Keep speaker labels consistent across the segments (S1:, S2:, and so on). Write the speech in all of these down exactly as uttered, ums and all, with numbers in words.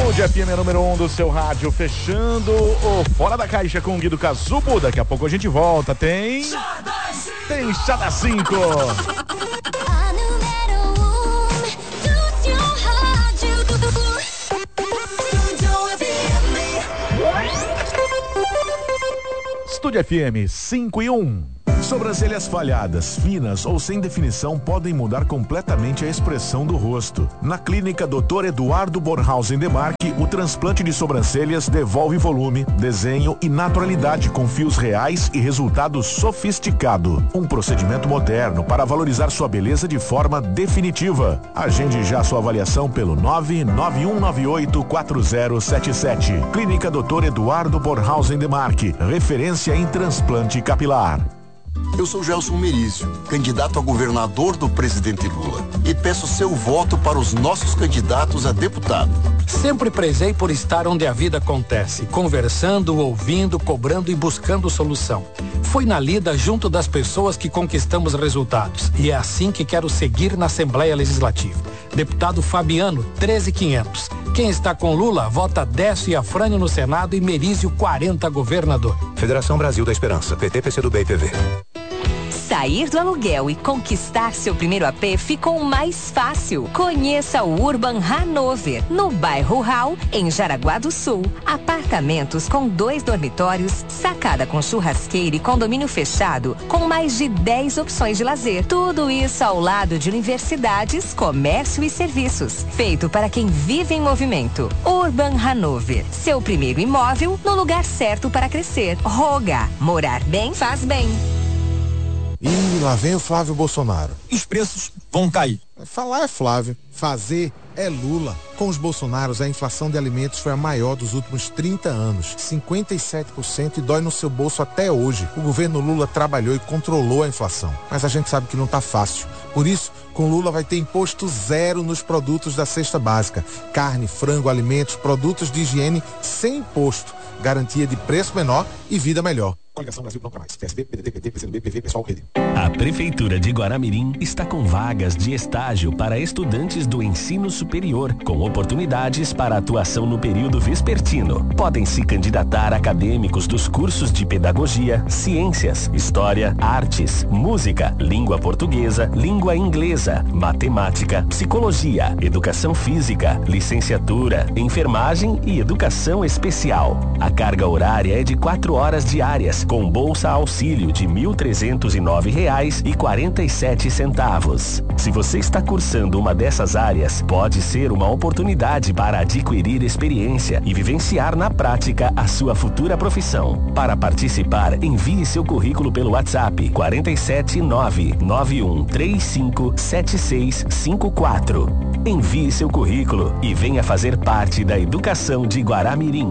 S1: Estúdio F M número um do seu rádio, fechando o Fora da Caixa com o Guido Casubo. Daqui a pouco a gente volta. Tem... Tem Chada cinco. Estúdio F M cinco e um.
S2: Sobrancelhas falhadas, finas ou sem definição podem mudar completamente a expressão do rosto. Na clínica doutor Eduardo Bornhausen Demarque, o transplante de sobrancelhas devolve volume, desenho e naturalidade com fios reais e resultado sofisticado. Um procedimento moderno para valorizar sua beleza de forma definitiva. Agende já sua avaliação pelo nove nove um nove oito quatro zero sete sete. Clínica doutor Eduardo Bornhausen Demarque, referência em transplante capilar.
S3: Eu sou Gelson Merizio, candidato a governador do presidente Lula, e peço seu voto para os nossos candidatos a deputado.
S4: Sempre prezei por estar onde a vida acontece, conversando, ouvindo, cobrando e buscando solução. Foi na lida junto das pessoas que conquistamos resultados, e é assim que quero seguir na Assembleia Legislativa. Deputado Fabiano, treze mil e quinhentos. Quem está com Lula, vota Décio e Afrânio no Senado e Merizio quarenta governador.
S5: Federação Brasil da Esperança, P T, P C do B e P V.
S6: Sair do aluguel e conquistar seu primeiro A P ficou mais fácil. Conheça o Urban Hanover, no bairro Hall, em Jaraguá do Sul. Apartamentos com dois dormitórios, sacada com churrasqueira e condomínio fechado, com mais de dez opções de lazer. Tudo isso ao lado de universidades, comércio e serviços. Feito para quem vive em movimento. Urban Hanover, seu primeiro imóvel no lugar certo para crescer. Roga, morar bem faz bem.
S7: E lá vem o Flávio Bolsonaro.
S8: Os preços vão cair.
S7: Falar é Flávio, fazer é Lula. Com os Bolsonaros, a inflação de alimentos foi a maior dos últimos trinta anos, cinquenta e sete por cento, e dói no seu bolso até hoje. O governo Lula trabalhou e controlou a inflação, mas a gente sabe que não tá fácil. Por isso, com Lula vai ter imposto zero nos produtos da cesta básica. Carne, frango, alimentos, produtos de higiene sem imposto. Garantia de preço menor e vida melhor. Coligação Brasil Não Pra Mais. P S B, P D T, P T, P C do B, P V, Pessoal, Rede.
S9: A Prefeitura de Guaramirim está com vagas de estágio para estudantes do ensino superior, com oportunidades para atuação no período vespertino. Podem se candidatar acadêmicos dos cursos de Pedagogia, Ciências, História, Artes, Música, Língua Portuguesa, Língua Inglesa, Matemática, Psicologia, Educação Física, Licenciatura, Enfermagem e Educação Especial. A carga horária é de quatro horas diárias, com bolsa auxílio de mil trezentos e nove reais e quarenta e sete centavos. Se você está cursando uma dessas áreas, pode ser uma oportunidade para adquirir experiência e vivenciar na prática a sua futura profissão. Para participar, envie seu currículo pelo WhatsApp quatro sete nove nove um três cinco sete seis cinco quatro. Envie seu currículo e venha fazer parte da educação de Guaramirim.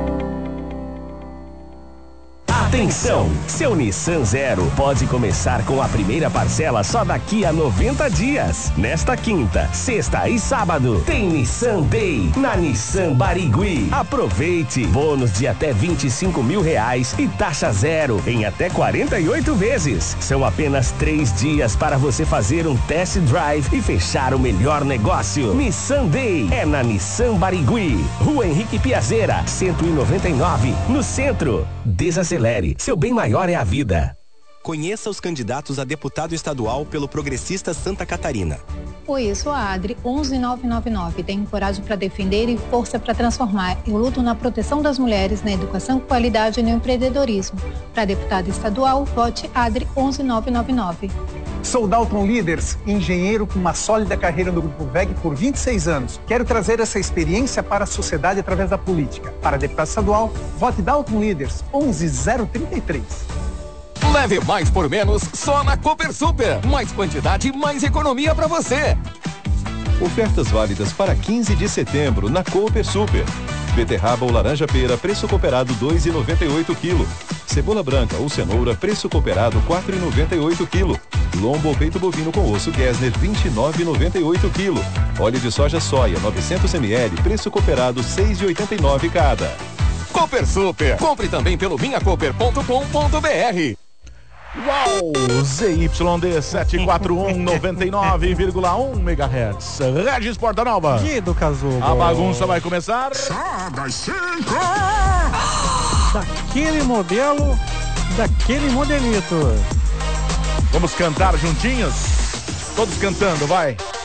S9: Atenção! Seu Nissan Zero pode começar com a primeira parcela só daqui a noventa dias. Nesta quinta, sexta e sábado, tem Nissan Day na Nissan Barigui. Aproveite! Bônus de até vinte e cinco mil reais e taxa zero em até quarenta e oito vezes. São apenas três dias para você fazer um test drive e fechar o melhor negócio. Nissan Day é na Nissan Barigui, Rua Henrique Piazeira, cento e noventa e nove, no centro. Desacelere. Seu bem maior é a vida.
S10: Conheça os candidatos a deputado estadual pelo Progressista Santa Catarina.
S11: Oi, eu sou a Adri, onze mil novecentos e noventa e nove. Tenho coragem para defender e força para transformar. Eu luto na proteção das mulheres, na educação, qualidade e no empreendedorismo. Para deputada estadual, vote Adri, onze mil novecentos e noventa e nove.
S12: Sou Dalton Leaders, engenheiro com uma sólida carreira no Grupo V E G por vinte e seis anos. Quero trazer essa experiência para a sociedade através da política. Para deputado estadual, vote Dalton Leaders, onze mil trinta e três.
S13: Leve mais por menos só na Cooper Super. Mais quantidade, mais economia para você.
S14: Ofertas válidas para quinze de setembro na Cooper Super. Beterraba ou laranja pera, preço cooperado dois reais e noventa e oito quilo. Cebola branca ou cenoura, preço cooperado quatro reais e noventa e oito quilo. Lombo ou peito bovino com osso Gessner, vinte e nove reais e noventa e oito quilo. Óleo de soja soia, novecentos mililitros, preço cooperado seis reais e oitenta e nove cada.
S13: Cooper Super. Compre também pelo minha cooper ponto com ponto br.
S1: Uau! Z Y D sete quatro um noventa e nove vírgula um megahertz. Regis Porta Nova.
S15: Guido Cazubo.
S1: A bagunça vai começar.
S16: Só das cinco.
S15: Daquele modelo, daquele modelito.
S1: Vamos cantar juntinhos? Todos cantando, vai.